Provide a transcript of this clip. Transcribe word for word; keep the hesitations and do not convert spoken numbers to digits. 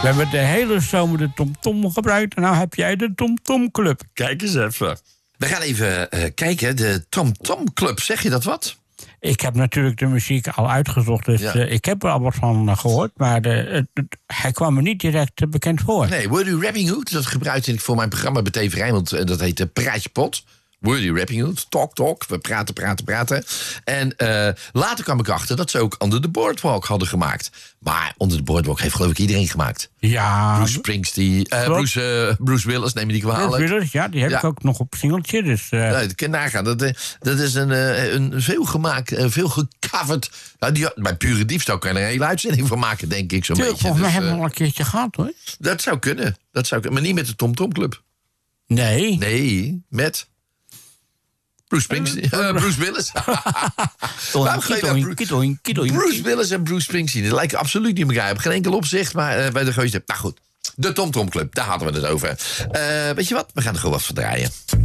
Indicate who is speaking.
Speaker 1: We hebben de hele zomer de TomTom gebruikt en nu heb jij de TomTom Club.
Speaker 2: Kijk eens even. We gaan even uh, kijken, de TomTom Club. Zeg je dat wat?
Speaker 1: Ik heb natuurlijk de muziek al uitgezocht, dus ja. uh, ik heb er al wat van uh, gehoord. Maar de, uh, hij kwam me niet direct uh, bekend voor.
Speaker 2: Nee, Wordy Rapping Hood, dat gebruikte ik voor mijn programma bij T V Rijnmond. En dat heet uh, Praatje Pot. Wordy Rapping Hood, talk, talk. We praten, praten, praten. En uh, later kwam ik achter dat ze ook Under the Boardwalk hadden gemaakt. Maar Under the Boardwalk heeft geloof ik iedereen gemaakt.
Speaker 1: Ja.
Speaker 2: Bruce Springsteen, uh, Bruce, uh, Bruce Willis, neem je die kwalijk.
Speaker 1: Bruce Willis, ja, die heb ja. ik ook nog op singeltje. Dus, uh...
Speaker 2: nee, dat kan je nagaan. Dat, dat is een, een veel gemaakt, veel gecoverd. Nou, die, bij pure diefstal kan je er een hele uitzending van maken, denk ik zo'n beetje.
Speaker 1: Volgens mij
Speaker 2: dus,
Speaker 1: hebben we
Speaker 2: uh,
Speaker 1: al een keertje gehad, hoor.
Speaker 2: Dat zou kunnen. Dat zou kunnen. Maar niet met de TomTom Club.
Speaker 1: Nee.
Speaker 2: Nee, met... Bruce Springsteen. Uh, Bruce Willis. Waarom ga je nou Bruce, Bruce Willis en Bruce Springsteen? Die lijken absoluut niet elkaar. Op geen enkel opzicht, maar uh, bij de goeie. Nou goed, de TomTom Club, daar hadden we het over. Uh, weet je wat? We gaan er gewoon wat van draaien.